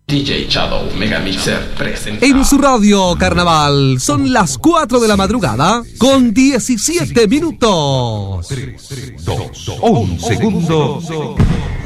DJ Shadow Megamixer presenta. En su radio Carnaval son las 4 de la madrugada con 17 minutos. 3, 2, 1 segundo.